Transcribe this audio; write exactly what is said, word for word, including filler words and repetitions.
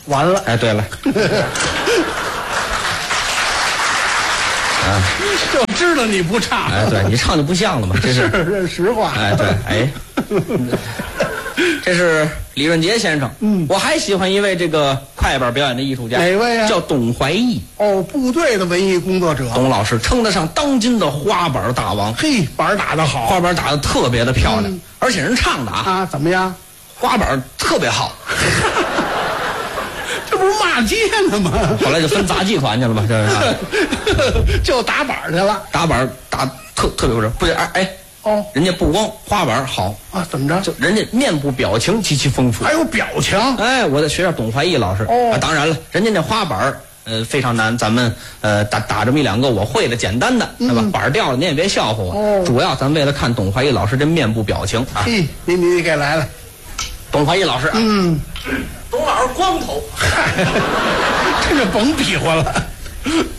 完了。 哎，对了，啊， 就知道你不唱。 哎，对你唱就不像了嘛，这是是实话。 哎，对，哎，这是李润杰先生。嗯，我还喜欢一位这个快板表演的艺术家， 哪位啊？ 叫董怀义。 哦，部队的文艺工作者。 董老师称得上当今的花板大王。 嘿，板打得好， 花板打得特别的漂亮， 嗯、 而且人唱的啊啊怎么样？ 花板特别好。 这不是骂街呢吗？ 后来就分杂技团去了嘛，这是就打板去了， 打板打特特别不是不是哎哎哦， 人家不光花板好啊，怎么着？ 就人家面部表情极其丰富， 还有表情。 哎，我得学点董怀义老师。 哦， 啊、当然了，人家那花板呃非常难，咱们呃打打这么一两个我会的简单的，对吧？ 嗯、 板掉了您也别笑话我。 哦， 主要咱为了看董怀义老师这面部表情啊。 嘿，你你给来了， 董怀义老师啊。 嗯。 董老师光头， 这就甭比划了。